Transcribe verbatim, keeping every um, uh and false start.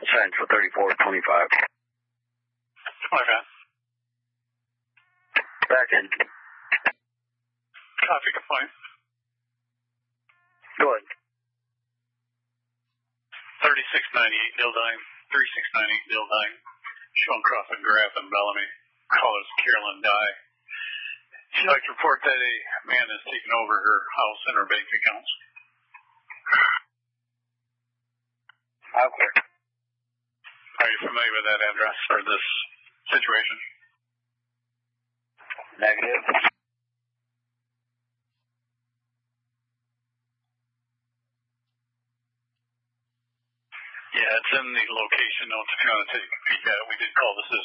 Central thirty-four twenty-five. Okay. Back in. Copy, complaint. Go ahead. thirty-six ninety-eight Dildine, thirty-six ninety-eight Dildine, Sean Crawford, Graff, and Bellamy. Callers Carolyn Dye. She'd like to report that a man has taken over her house and her bank accounts. Okay. Are you familiar with that address or this situation? Negative. Yeah, it's in the location notes if you want to take a peek at it. We did call the